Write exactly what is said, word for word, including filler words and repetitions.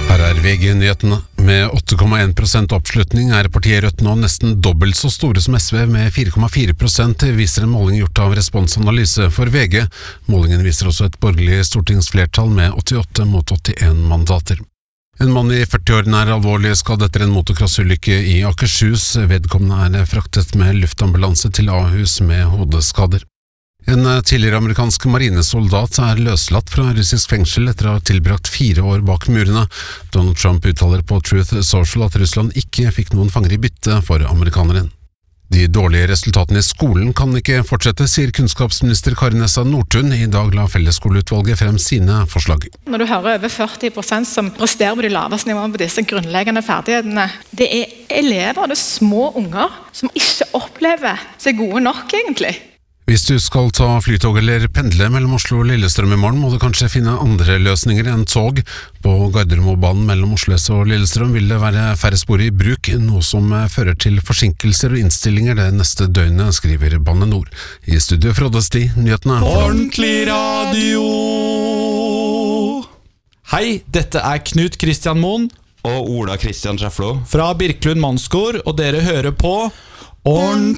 Her er V G-nyhetene. Med åtte komma en prosent oppslutning er partiet Rødt nå nesten dobbelt så store som S V med fire komma fire prosent, viser en måling gjort av Responsanalyse for V G. Målingen viser også et borgerlig stortingsflertall med åttiåtte mot åttien mandater. En mann i førtiårene er alvorlig skadd etter en motocrossulykke i Akershus. Vedkommende er fraktet med luftambulanse til Ahus med hodeskader. En tidligere amerikansk marinesoldat er løslatt fra russisk fengsel etter å ha tilbrakt fire år bak murene. Donald Trump uttaler på Truth Social at Russland ikke fikk noen fanger i bytte for amerikaneren. De dårlige resultatene i skolen kan ikke fortsette, sier kunnskapsminister Kari Nessa Nordtun. I dag la fellesskoleutvalget frem sine forslag. Når du hører over førti prosent som presterer på de laveste nivåene på disse grunnleggende ferdighetene, det er elever, det er små unger, som ikke opplever seg gode nok egentlig. Hvis du skal ta flytog eller pendle mellom Oslo og Lillestrøm i morgen, må du kanskje finne andre løsninger enn tog. På Gardermobanen mellom Oslo S og Lillestrøm vil det være færre spor i bruk, noe som fører til forsinkelser og innstillinger det neste døgnet, skriver Bane Nor. I studio Frode Sti, nyhetene. Ordentlig radio! Hei, dette er Knut Kristian Moen og Ola Kristian Schäfflo fra Birkelund Mannskor, og dere hører på Ordentlig